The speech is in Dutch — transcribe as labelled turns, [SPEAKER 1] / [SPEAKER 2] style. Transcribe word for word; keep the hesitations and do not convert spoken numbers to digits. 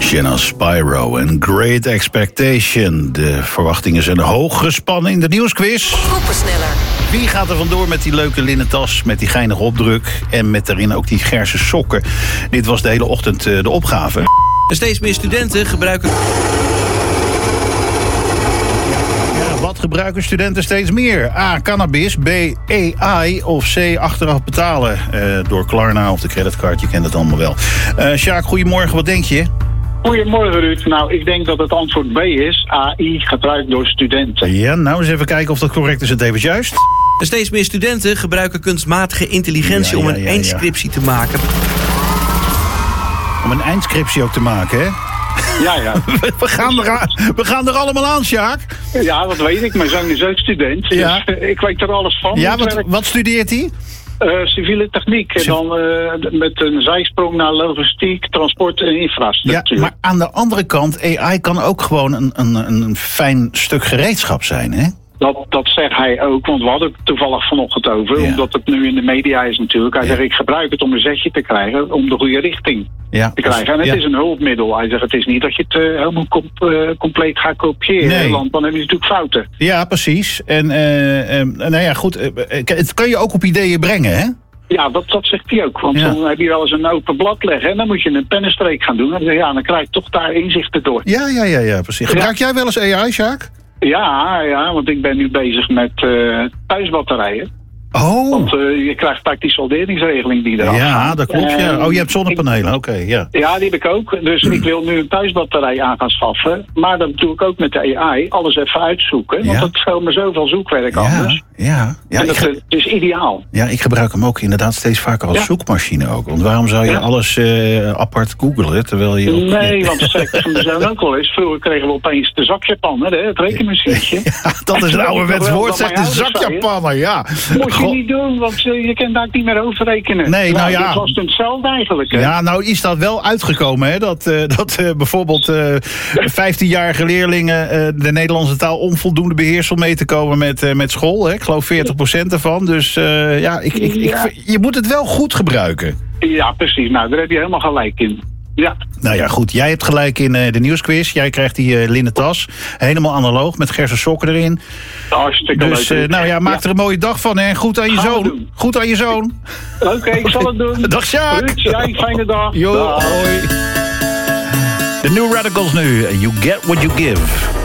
[SPEAKER 1] Jenna Spyro en Great Expectation. De verwachtingen zijn hoog gespannen in de nieuwsquiz.
[SPEAKER 2] Groepensneller.
[SPEAKER 1] Wie gaat er vandoor met die leuke linnen tas, met die geinige opdruk en met daarin ook die gerse sokken? Dit was de hele ochtend uh, de opgave.
[SPEAKER 3] Steeds meer studenten gebruiken...
[SPEAKER 1] Wat gebruiken studenten steeds meer? A. Cannabis. B. A I. Of C. Achteraf betalen uh, door Klarna of de creditcard. Je kent het allemaal wel. Uh, Sjaak, goedemorgen. Wat denk je?
[SPEAKER 4] Goedemorgen, Ruud. Nou, ik denk dat het antwoord B is. A I gebruikt door studenten.
[SPEAKER 1] Ja, nou eens even kijken of dat correct is. Het even juist.
[SPEAKER 3] Steeds meer studenten gebruiken kunstmatige intelligentie ja, ja, om een ja, eindscriptie ja. te maken.
[SPEAKER 1] Om een eindscriptie ook te maken, hè?
[SPEAKER 4] Ja, ja.
[SPEAKER 1] We gaan, er aan, we gaan er allemaal aan, Sjaak.
[SPEAKER 4] Ja, dat weet ik. Mijn zoon is ook student. Ja. Dus ik weet er alles van.
[SPEAKER 1] Ja, wat, wat studeert hij?
[SPEAKER 4] Uh, civiele techniek. En dan uh, met een zijsprong naar logistiek, transport en infrastructuur.
[SPEAKER 1] Ja, maar aan de andere kant, A I kan ook gewoon een, een, een fijn stuk gereedschap zijn, hè?
[SPEAKER 4] Dat, dat zegt hij ook, want we hadden het toevallig vanochtend over. Ja. Omdat het nu in de media is natuurlijk. Hij ja. zegt, ik gebruik het om een zetje te krijgen, om de goede richting ja. te krijgen. En het ja. is een hulpmiddel. Hij zegt, het is niet dat je het uh, helemaal comp, uh, compleet gaat kopiëren. Nee. Want dan heb je natuurlijk fouten.
[SPEAKER 1] Ja, precies. En uh, uh, nou ja, goed. Uh, het kan je ook op ideeën brengen, hè?
[SPEAKER 4] Ja, dat, dat zegt hij ook. Want ja. dan heb je wel eens een open blad leggen en dan moet je een pennenstreek gaan doen. En dan, ja, dan krijg je toch daar inzichten door.
[SPEAKER 1] Ja, ja, ja, ja precies. Gebruik ja. jij wel eens A I, Sjaak?
[SPEAKER 4] Ja, ja, want ik ben nu bezig met uh, thuisbatterijen.
[SPEAKER 1] Oh.
[SPEAKER 4] Want uh, je krijgt vaak die solderingsregeling die eraf
[SPEAKER 1] Ja,
[SPEAKER 4] gaat.
[SPEAKER 1] dat klopt, ja. Oh, je hebt zonnepanelen, oké, okay, ja.
[SPEAKER 4] Ja, die heb ik ook. Dus hmm. ik wil nu een thuisbatterij aan gaan schaffen. Maar dat doe ik ook met de A I. Alles even uitzoeken. Want ja. dat scheelt me zoveel zoekwerk
[SPEAKER 1] ja,
[SPEAKER 4] anders.
[SPEAKER 1] Ja, ja.
[SPEAKER 4] En dat
[SPEAKER 1] ge...
[SPEAKER 4] is ideaal.
[SPEAKER 1] Ja, ik gebruik hem ook inderdaad steeds vaker als ja. zoekmachine ook. Want waarom zou je ja. alles uh, apart googlen, terwijl je... Ook...
[SPEAKER 4] Nee, want dat zeg ik van mezelf ook wel eens. Vroeger kregen we opeens de zakjapaner, hè, het rekenmachientje.
[SPEAKER 1] Ja, dat is een ouderwets woord, zeg, de zakjapaner, ja.
[SPEAKER 4] Moet je niet doen, want je kan daar niet meer over rekenen.
[SPEAKER 1] Nee, nou, nou ja.
[SPEAKER 4] Dat was hetzelfde eigenlijk. Hè?
[SPEAKER 1] Ja, nou is dat wel uitgekomen, hè? Dat, uh, dat uh, bijvoorbeeld uh, vijftienjarige leerlingen uh, de Nederlandse taal onvoldoende beheersen om mee te komen met, uh, met school. Hè? Ik geloof veertig procent ervan. Dus uh, ja, ik, ik, ja. Ik, je moet het wel goed gebruiken.
[SPEAKER 4] Ja, precies. Nou, daar heb je helemaal gelijk in. Ja.
[SPEAKER 1] Nou ja, goed. Jij hebt gelijk in uh, de nieuwsquiz. Jij krijgt die uh, linnen tas. Helemaal analoog, met gerse sokken erin.
[SPEAKER 4] Hartstikke
[SPEAKER 1] dus, leuk. Uh, nou ja, maak ja. er een mooie dag van. En goed aan je
[SPEAKER 4] Gaan
[SPEAKER 1] zoon. Goed aan je zoon.
[SPEAKER 4] Oké, okay, ik zal het doen.
[SPEAKER 1] Dag Sjaak.
[SPEAKER 4] Ruud, jij, fijne dag.
[SPEAKER 1] Jo, hoi. De New Radicals nu. You get what you give.